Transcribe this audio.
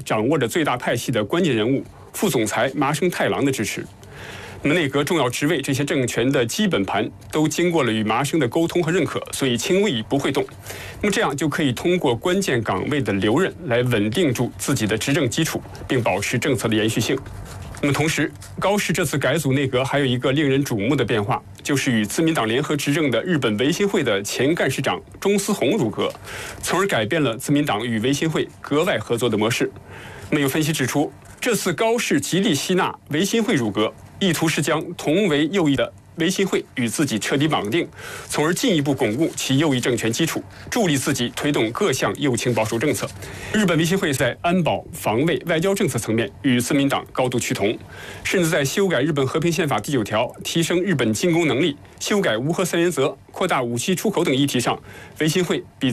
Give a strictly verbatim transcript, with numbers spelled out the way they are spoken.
掌握着最大派系的关键人物副总裁麻生太郎的支持。那么内阁重要职位这些政权的基本盘都经过了与麻生的沟通和认可，所以轻易不会动。那么这样就可以通过关键岗位的留任来稳定住自己的执政基础，并保持政策的延续性。那么同时，高市这次改组内阁还有一个令人瞩目的变化，就是与自民党联合执政的日本维新会的前干事长中司宏入阁，从而改变了自民党与维新会格外合作的模式。那么有分析指出，这次高市极力吸纳维新会入阁，意图是将同为右翼的维新会与自己彻底绑定，从而进一步巩固其右翼政权基础，助力自己推动各项右倾保守政策。日本维新会在安保、防卫、外交政策层面与自民党高度趋同，甚至在修改日本和平宪法第九条、提升日本进攻能力、修改无核三原则、扩大武器出口等议题上，维新会比